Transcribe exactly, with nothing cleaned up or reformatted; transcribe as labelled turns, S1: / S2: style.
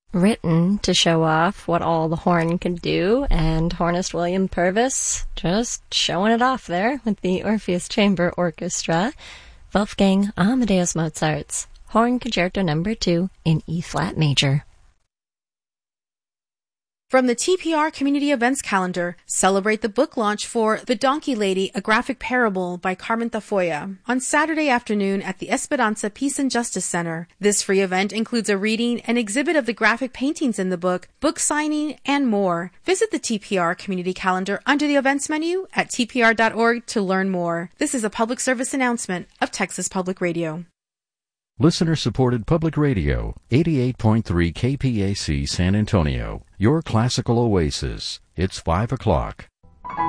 S1: written to show off what all the horn can do, and hornist William Purvis just showing it off there with the Orpheus Chamber Orchestra. Wolfgang Amadeus Mozart's Horn Concerto Number two in E-flat major.
S2: From the T P R Community Events Calendar, celebrate the book launch for The Donkey Lady, A Graphic Parable by Carmen Tafoya on Saturday afternoon at the Esperanza Peace and Justice Center. This free event includes a reading, an exhibit of the graphic paintings in the book, book signing, and more. Visit the T P R Community Calendar under the events menu at T P R dot org to learn more. This is a public service announcement of Texas Public Radio.
S3: Listener-supported Public Radio, eighty-eight point three K P A C San Antonio, your classical oasis. It's five o'clock.